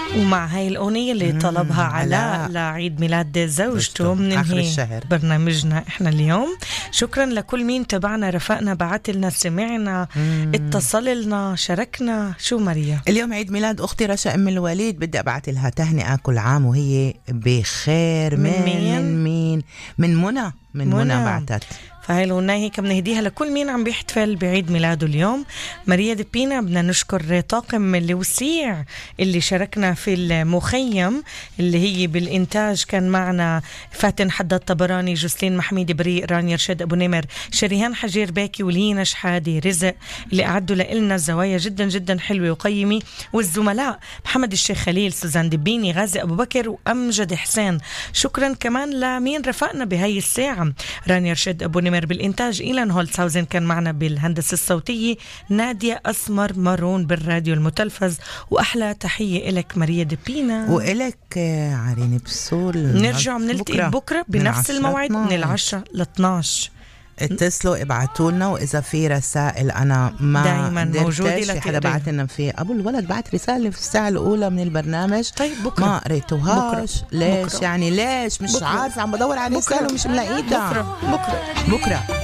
ومع هاي الأغنية اللي طلبها علاء لعيد ميلاد زوجته بننهي برنامجنا إحنا اليوم. شكرا لكل مين تبعنا، رفقنا، بعت لنا، سمعنا، اتصل لنا، شاركنا. شو ماريا؟ اليوم عيد ميلاد أختي رشا أم الوليد، بدي أبعت لها تهنئة كل عام وهي بخير. من منى بعتت. فهاي الأغنية هيك بنهديها لكل مين عم بيحتفل بعيد ميلاده اليوم. ماريا دبينا بدنا نشكر طاقم الوسيع اللي شاركنا في المخيم اللي هي بالإنتاج. كان معنا فاتن حداد طبراني، جوسلين محميد بريء، رانيا رشاد أبو نمر، شريهان حجير باكي، ولينا شحادي، رزق اللي أعدوا لنا الزوايا جدا جدا حلوة وقيمة، والزملاء محمد الشيخ خليل، سوزان دبيني، غازي أبو بكر، وأمجد حسين. شكرا كمان لمين رفقنا بهاي الساعة، رانيا رشاد أبو نمر بالإنتاج، إيلان هولتساوزن كان معنا بالهندسة الصوتية، نادية أسمر مارون بالراديو المتلفز. وأحلى تحية إلك ماريا دبينا، وإلك عريني بسول. نرجع منلتقي بكرة بنفس الموعد من 10 ل 12. اتصلوا، ابعتوا لنا، واذا في رسائل انا ما دايما موجوده في حدا بعت لنا في ابو الولد بعت رساله في الساعه الاولى من البرنامج. طيب بكره ما قريتوهاش. ليش بكرة. يعني ليش مش بكرة. عارفه، عم بدور على رساله ومش ملاقيتها. بكره